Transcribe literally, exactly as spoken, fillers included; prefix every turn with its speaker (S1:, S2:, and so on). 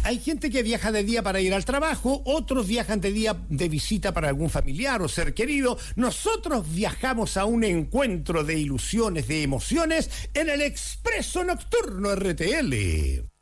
S1: Hay gente que viaja de día para ir al trabajo, otros viajan de día de visita para algún familiar o ser querido. Nosotros viajamos a un encuentro de ilusiones, de emociones, en el Expreso Nocturno R T L.